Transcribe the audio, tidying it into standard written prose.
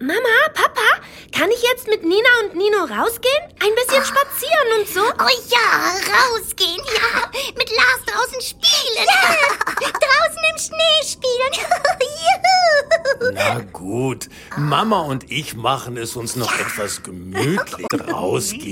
Mama, Papa, kann ich jetzt mit Nina und Nino rausgehen? Ein bisschen spazieren und so? Oh ja, rausgehen, ja. Mit Lars draußen spielen. Ja, draußen im Schnee spielen. Juhu. Na gut, Mama und ich machen es uns noch etwas gemütlich. Rausgehen.